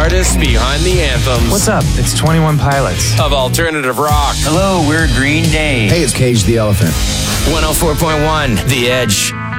artists behind the anthems. What's up? It's 21 Pilots. Of alternative rock. Hello, we're Green Day. Hey, it's Cage the Elephant. 104.1 The Edge.